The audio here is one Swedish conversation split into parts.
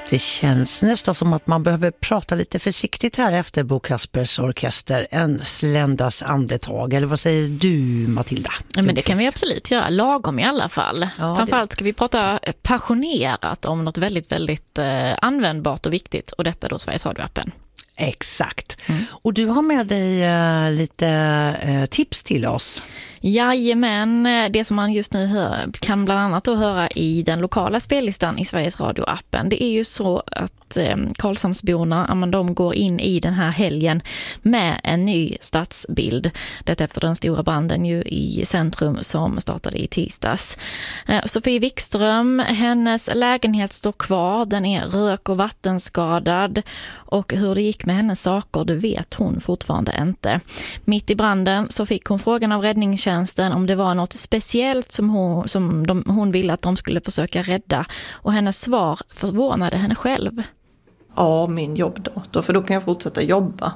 Det känns nästan som att man behöver prata lite försiktigt här efter Bo Kaspers orkester. En sländas andetag. Eller vad säger du, Matilda? Ja, men det kan vi absolut göra. Lagom i alla fall. Ja, framförallt ska vi prata passionerat om något väldigt, väldigt användbart och viktigt. Och detta då Sveriges Radio-appen. Exakt. Och du har med dig lite tips till oss. Jajamän, det som man just nu hör kan bland annat då höra i den lokala spellistan i Sveriges Radio-appen. Det är ju så att Karlshamnsborna, de går in i den här helgen med en ny stadsbild. Detta efter den stora branden ju i centrum som startade i tisdags. Sofie Wikström, hennes lägenhet står kvar. Den är rök- och vattenskadad. Och hur det gick med hennes saker, det vet hon fortfarande inte. Mitt i branden så fick hon frågan av räddningstjänsten om det var något speciellt som hon ville att de skulle försöka rädda. Och hennes svar förvånade henne själv. Ja, min jobbdator, för då kan jag fortsätta jobba.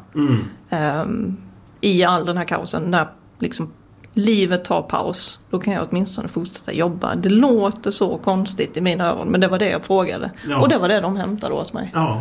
I all den här kaosen, när liksom livet tar paus, då kan jag åtminstone fortsätta jobba. Det låter så konstigt i mina öron, men det var det jag frågade. Ja. Och det var det de hämtade åt mig. Ja.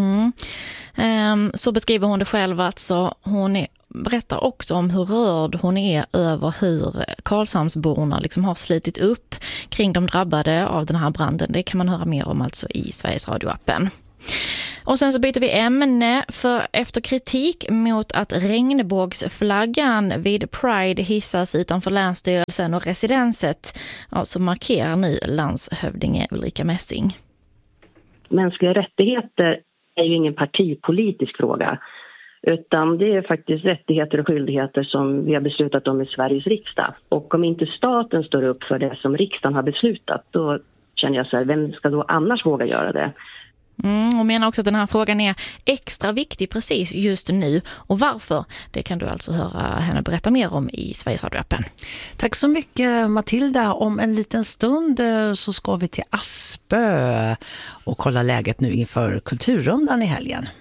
Så beskriver hon det själv, alltså. Hon berättar också om hur rörd hon är över hur Karlshamnsborna liksom har slitit upp kring de drabbade av den här branden. Det kan man höra mer om alltså i Sveriges Radio-appen. Och sen så byter vi ämne, för efter kritik mot att regnbågsflaggan vid Pride hissas utanför länsstyrelsen och residenset, så markerar nu landshövdinge Ulrika Messing. Mänskliga rättigheter är ju ingen partipolitisk fråga, utan det är faktiskt rättigheter och skyldigheter som vi har beslutat om i Sveriges riksdag. Och om inte staten står upp för det som riksdagen har beslutat, då känner jag så här, vem ska då annars våga göra det? Och menar också att den här frågan är extra viktig precis just nu. Och varför? Det kan du alltså höra henne berätta mer om i Sveriges Radio-appen. Tack så mycket, Matilda. Om en liten stund så ska vi till Aspö och kolla läget nu inför kulturrundan i helgen.